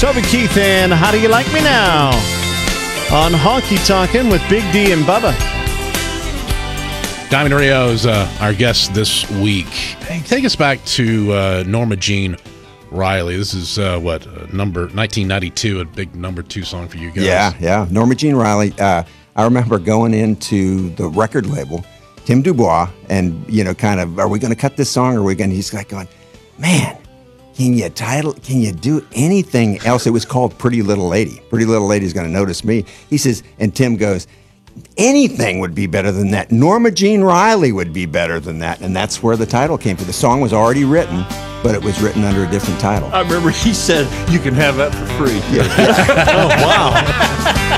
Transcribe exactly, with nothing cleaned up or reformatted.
Toby Keith and How Do You Like Me Now on Honky Tonkin' with Big D and Bubba. Diamond Radio is uh, our guest this week. Hey, take us back to uh, Norma Jean Riley. This is, uh, what, uh, number nineteen ninety-two, a big number two song for you guys. Yeah, yeah. Norma Jean Riley. Uh, I remember going into the record label, Tim Dubois, and, you know, kind of, are we going to cut this song? Or are we going to, he's like going, man, can you title, can you do anything else? It was called Pretty Little Lady. Pretty Little Lady's going to notice me. He says, and Tim goes, anything would be better than that. Norma Jean Riley would be better than that. And that's where the title came from. The song was already written, but it was written under a different title. I remember he said, you can have that for free. Oh, wow.